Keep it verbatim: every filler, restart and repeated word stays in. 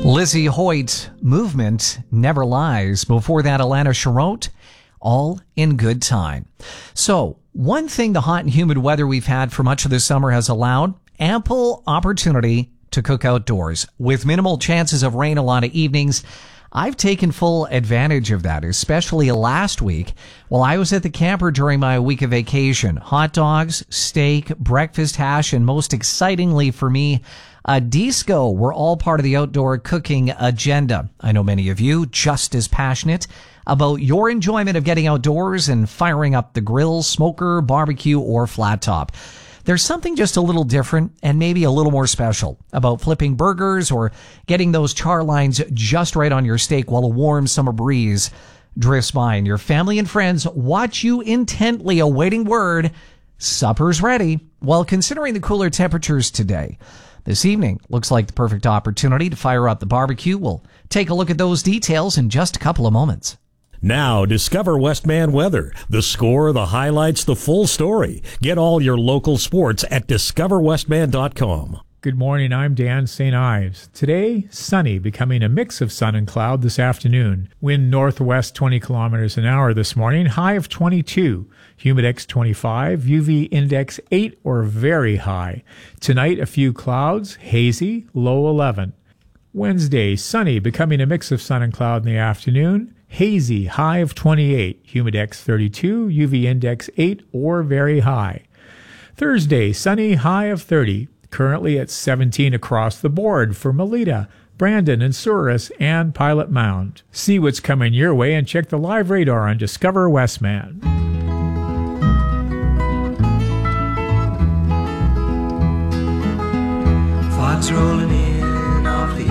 Lizzie Hoyt, Movement Never Lies. Before that, Alana Charote, All in Good Time. So, one thing the hot and humid weather we've had for much of the summer has allowed, ample opportunity to cook outdoors. With minimal chances of rain a lot of evenings, I've taken full advantage of that, especially last week while I was at the camper during my week of vacation. Hot dogs, steak, breakfast hash, and most excitingly for me, a disco were all part of the outdoor cooking agenda. I know many of you just as passionate about your enjoyment of getting outdoors and firing up the grill, smoker, barbecue, or flat top. There's something just a little different and maybe a little more special about flipping burgers or getting those char lines just right on your steak while a warm summer breeze drifts by and your family and friends watch you intently awaiting word, supper's ready. While considering the cooler temperatures today, this evening looks like the perfect opportunity to fire up the barbecue. We'll take a look at those details in just a couple of moments. Now, discover Westman weather. The score, the highlights, the full story. Get all your local sports at discover westman dot com. Good morning, I'm Dan Saint Ives. Today, sunny, becoming a mix of sun and cloud this afternoon. Wind northwest twenty kilometers an hour this morning, high of twenty-two. Humidex twenty-five, U V index eight or very high. Tonight, a few clouds, hazy, low eleven. Wednesday, sunny, becoming a mix of sun and cloud in the afternoon. Hazy, high of twenty-eight, Humidex thirty-two, U V index eight or very high. Thursday, sunny, high of thirty, currently at seventeen across the board for Melita, Brandon and Souris, and Pilot Mound. See what's coming your way and check the live radar on Discover Westman. Thoughts rolling in